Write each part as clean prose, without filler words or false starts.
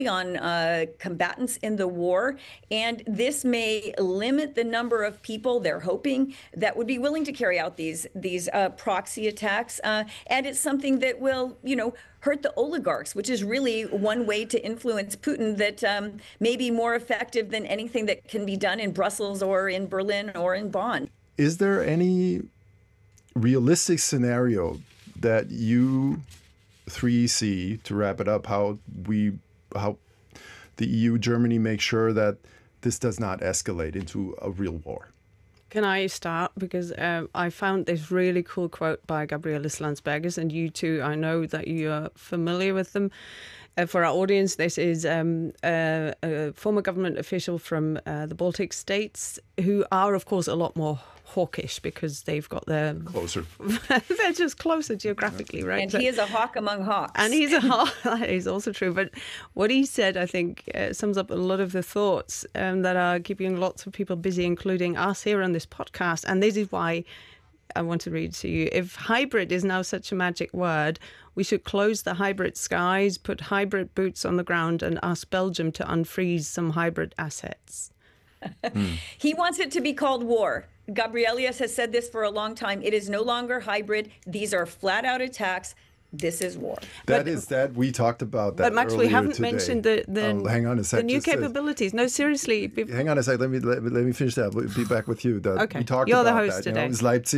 on combatants in the war, and this may limit the number of people they're hoping that would be willing to carry out these proxy attacks, and it's something that will, hurt the oligarchs, which is really one way to influence Putin that may be more effective than anything that can be done in Brussels or in Berlin or in Bonn. Is there any realistic scenario that you three see, to wrap it up, how the EU, Germany, make sure that this does not escalate into a real war? Can I start? Because I found this really cool quote by Gabrielius Landsbergis, and you too, I know that you are familiar with them. For our audience, this is a former government official from the Baltic states, who are, of course, a lot more hawkish because they've got their... Closer. They're just closer geographically, right? And he is a hawk among hawks. And he's a hawk. That is also true. But what he said, I think, sums up a lot of the thoughts that are keeping lots of people busy, including us here on this podcast. And this is why I want to read to you. If hybrid is now such a magic word, we should close the hybrid skies, put hybrid boots on the ground, and ask Belgium to unfreeze some hybrid assets. He wants it to be called war. Gabrielius has said this for a long time. It is no longer hybrid. These are flat out attacks. This is war. That we talked about that. But Max, we haven't mentioned the hang on a sec, the new capabilities. No, seriously. Hang on a sec. Let me finish that. We'll be back with you. Okay. We talked You're about the host that. today.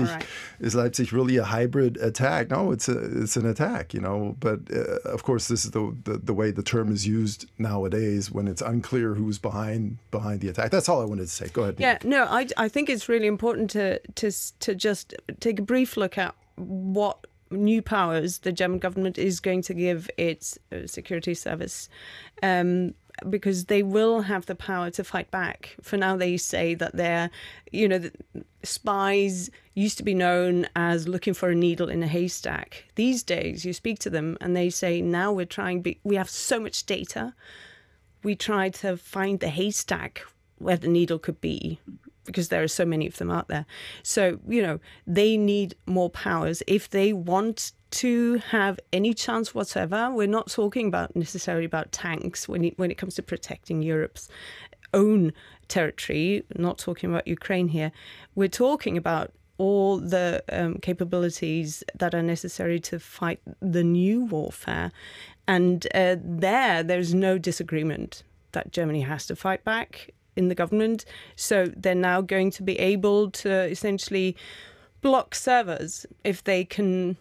Is Leipzig really a hybrid attack? No, it's an attack. But of course, this is the way the term is used nowadays when it's unclear who's behind the attack. That's all I wanted to say. Go ahead. Yeah. No, I think it's really important to just take a brief look at what new powers the German government is going to give its security service, because they will have the power to fight back. For now, they say that they're, the spies used to be known as looking for a needle in a haystack. These days, you speak to them and they say, now we have so much data. We try to find the haystack where the needle could be, because there are so many of them out there. So, they need more powers. If they want to have any chance whatsoever, we're not talking necessarily about tanks when it comes to protecting Europe's own territory, not talking about Ukraine here. We're talking about all the capabilities that are necessary to fight the new warfare. And there's no disagreement that Germany has to fight back in the government. So they're now going to be able to essentially block servers if they can,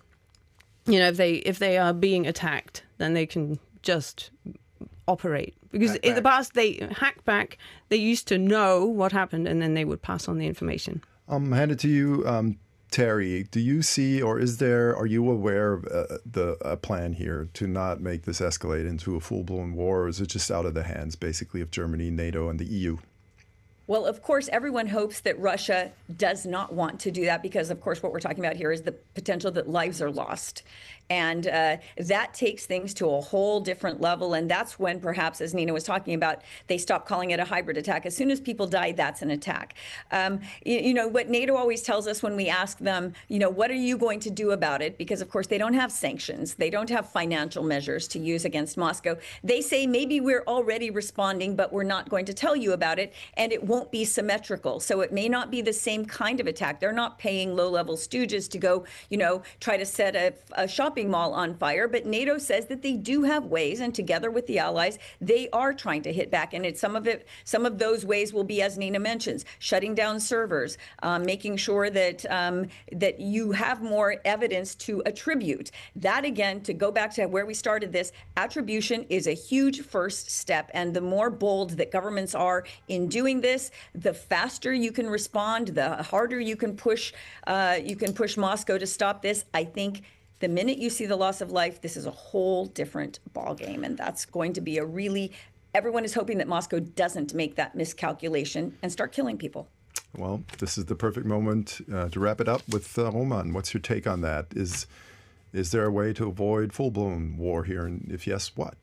if they are being attacked, then they can just operate. Because in the past, they hack back, they used to know what happened, and then they would pass on the information. Hand it to you, Terry. Do you see, or are you aware of a plan here to not make this escalate into a full-blown war, or is it just out of the hands, basically, of Germany, NATO, and the EU? Well, of course, everyone hopes that Russia does not want to do that because, of course, what we're talking about here is the potential that lives are lost. And that takes things to a whole different level. And that's when perhaps, as Nina was talking about, they stop calling it a hybrid attack. As soon as people die, that's an attack. What NATO always tells us when we ask them, what are you going to do about it? Because, of course, they don't have sanctions. They don't have financial measures to use against Moscow. They say, maybe we're already responding, but we're not going to tell you about it. And it won't be symmetrical. So it may not be the same kind of attack. They're not paying low-level stooges to go, try to set a shopping mall on fire. But NATO says that they do have ways, and together with the allies, they are trying to hit back. And some of those ways will be, as Nina mentions, shutting down servers, making sure that you have more evidence to attribute. That, again, to go back to where we started this, attribution is a huge first step. And the more bold that governments are in doing this, the faster you can respond, the harder you can push Moscow to stop this. I think the minute you see the loss of life, this is a whole different ballgame. And that's going to be everyone is hoping that Moscow doesn't make that miscalculation and start killing people. Well, this is the perfect moment to wrap it up with Roman. What's your take on that? Is there a way to avoid full-blown war here? And if yes, what?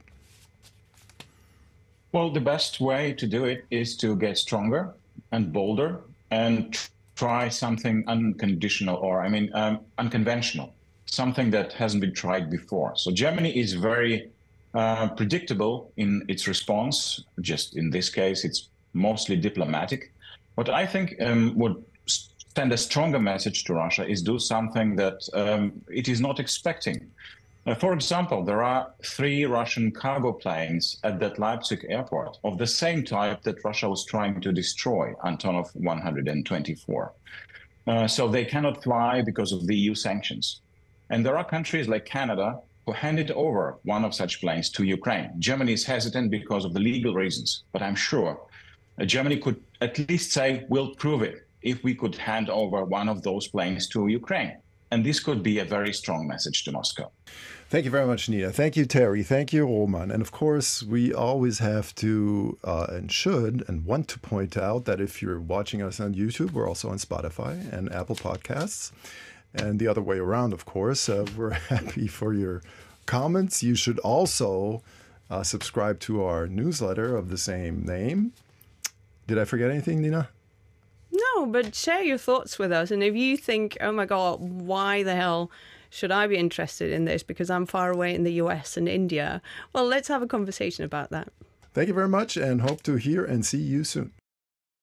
Well, the best way to do it is to get stronger and bolder and try something unconditional, or unconventional, something that hasn't been tried before. So Germany is very predictable in its response. Just in this case, it's mostly diplomatic. What I think would send a stronger message to Russia is do something that it is not expecting. For example, there are 3 Russian cargo planes at that Leipzig airport of the same type that Russia was trying to destroy, Antonov 124. So they cannot fly because of the EU sanctions. And there are countries like Canada who handed over one of such planes to Ukraine. Germany is hesitant because of the legal reasons, but I'm sure Germany could at least say, we'll prove it if we could hand over one of those planes to Ukraine. And this could be a very strong message to Moscow. Thank you very much, Nina. Thank you, Terry. Thank you, Roman. And of course, we always have to and should and want to point out that if you're watching us on YouTube, we're also on Spotify and Apple Podcasts. And the other way around, of course, we're happy for your comments. You should also subscribe to our newsletter of the same name. Did I forget anything, Nina? No, but share your thoughts with us. And if you think, oh my God, why the hell should I be interested in this because I'm far away in the US and India? Well, let's have a conversation about that. Thank you very much and hope to hear and see you soon.